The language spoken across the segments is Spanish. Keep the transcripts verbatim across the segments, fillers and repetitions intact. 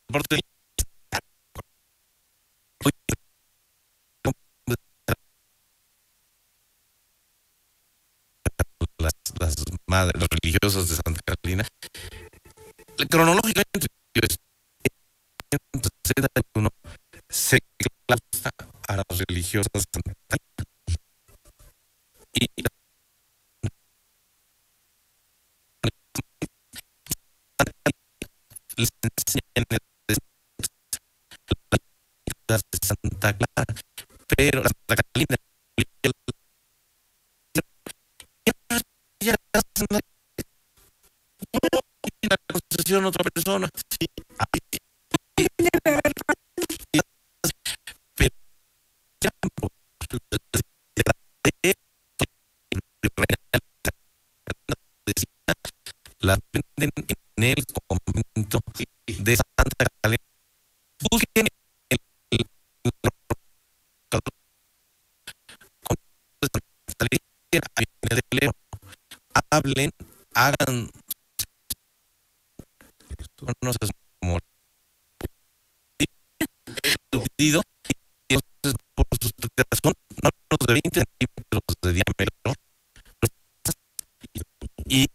Deporte, las, las madres religiosas de Santa Catalina. Cronológicamente, es setenta y uno se claustra a las religiosas de Santa Catalina y les enseñan las de Santa Clara, pero la Santa Catalina ya hacen la la concesión a otra persona. Sí, pero ya, las venden en el convento de Santa Catalina. Busquen el, el, el, el, el, el, hablen, hagan no sé, como pedido y entonces por su son no menos de veinte centímetros de diámetro y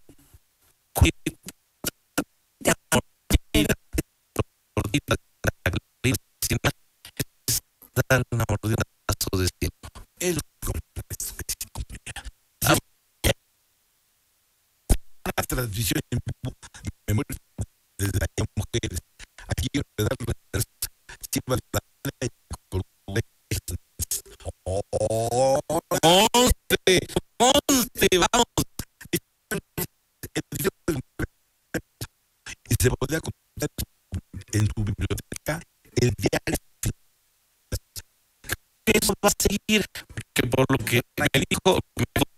dar una mordida a su destino. Es una transmisión en vivo de memoria desde las mujeres. Aquí quiero darle sirva la oh, conste, conste, vamos. Y se podría contar en su biblioteca el diario. Eso va a seguir, que por lo que me dijo, me